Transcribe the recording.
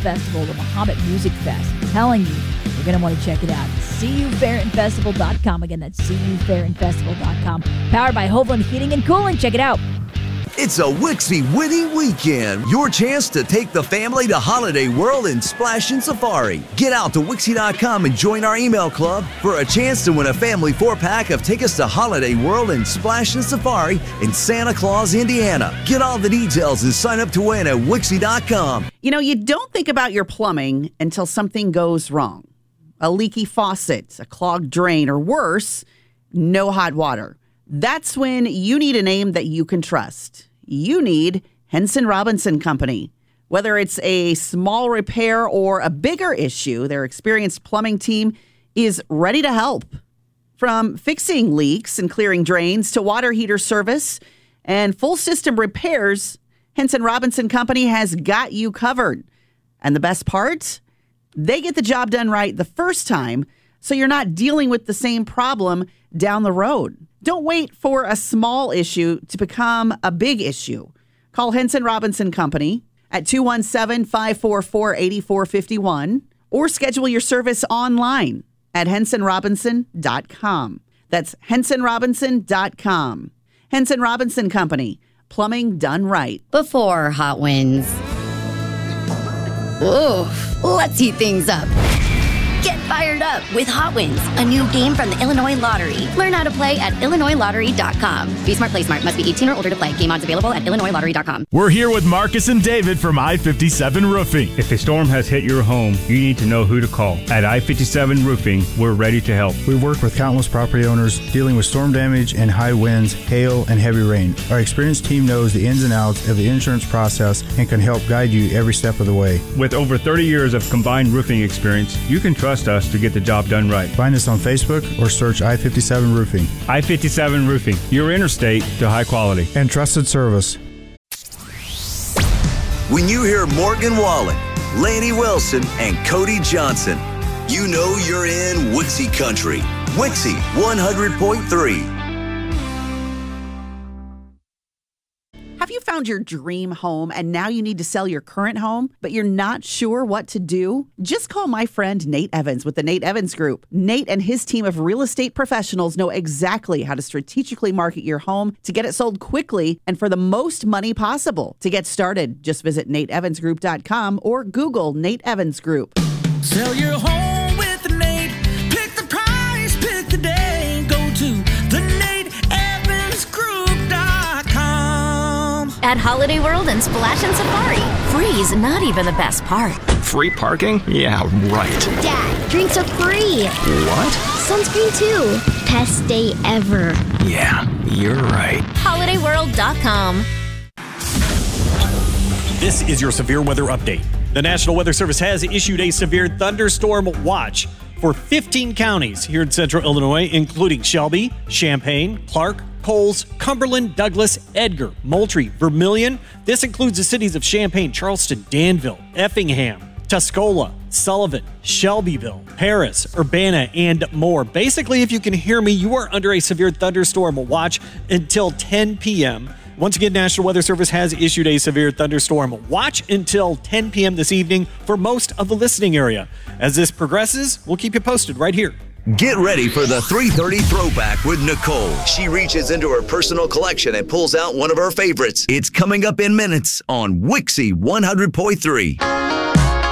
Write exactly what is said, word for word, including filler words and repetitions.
Festival, the Muhammad Music Fest. I'm telling you, you're going to want to check it out. see you fair and festival dot com. Again, that's see you fair and festival dot com. Powered by Hovland Heating and Cooling. Check it out. It's a Wixie winning weekend. Your chance to take the family to Holiday World and Splash and Safari. Get out to Wixie dot com and join our email club for a chance to win a family four-pack of tickets to Holiday World and Splash and Safari in Santa Claus, Indiana. Get all the details and sign up to win at Wixie dot com. You know, you don't think about your plumbing until something goes wrong. A leaky faucet, a clogged drain, or worse, no hot water. That's when you need a name that you can trust. You need Henson Robinson Company. Whether it's a small repair or a bigger issue, their experienced plumbing team is ready to help. From fixing leaks and clearing drains to water heater service and full system repairs, Henson Robinson Company has got you covered. And the best part? They get the job done right the first time, so you're not dealing with the same problem down the road. Don't wait for a small issue to become a big issue. Call Henson Robinson Company at two one seven, five four four, eight four five one or schedule your service online at henson robinson dot com. That's henson robinson dot com. Henson Robinson Company, plumbing done right. Before Hot Winds. Oof, let's heat things up. Get fired up with Hot Winds, a new game from the Illinois Lottery. Learn how to play at illinois lottery dot com. Be smart, play smart. Must be eighteen or older to play. Game odds available at illinois lottery dot com. We're here with Marcus and David from I fifty-seven Roofing. If a storm has hit your home, you need to know who to call. At I fifty-seven Roofing, we're ready to help. We work with countless property owners dealing with storm damage and high winds, hail, and heavy rain. Our experienced team knows the ins and outs of the insurance process and can help guide you every step of the way. With over thirty years of combined roofing experience, you can trust us to get the job done right. Find us on Facebook or search I fifty-seven Roofing. I fifty-seven Roofing, your interstate to high quality and trusted service. When you hear Morgan Wallen, Laney Wilson, and Cody Johnson, you know you're in Wixie Country. Wixie one hundred point three. Have you found your dream home and now you need to sell your current home, but you're not sure what to do? Just call my friend Nate Evans with the Nate Evans Group. Nate and his team of real estate professionals know exactly how to strategically market your home to get it sold quickly and for the most money possible. To get started, just visit nate evans group dot com or Google Nate Evans Group. Sell your home with Nate. Pick the price, pick the day. Go to the Nate Evans Group dot com. At Holiday World and Splash and Safari, free is not even the best part. Free parking? Yeah, right. Dad, drinks are free. What? Sunscreen too. Best day ever. Yeah, you're right. holiday world dot com. This is your severe weather update. The National Weather Service has issued a severe thunderstorm watch for fifteen counties here in central Illinois, including Shelby, Champaign, Clark, Coles, Cumberland, Douglas, Edgar, Moultrie, Vermilion. This includes the cities of Champaign, Charleston, Danville, Effingham, Tuscola, Sullivan, Shelbyville, Paris, Urbana, and more. Basically, if you can hear me, you are under a severe thunderstorm watch until ten p.m. Once again, National Weather Service has issued a severe thunderstorm watch until ten p.m. this evening for most of the listening area. As this progresses, we'll keep you posted right here. Get ready for the three thirty Throwback with Nicole. She reaches into her personal collection and pulls out one of her favorites. It's coming up in minutes on Wixie one hundred point three.